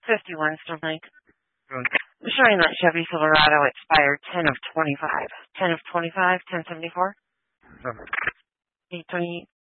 51 still think. Good. I'm showing that Chevy Silverado expired 10 of 25. 10 of 25, 1074. Perfect. 828.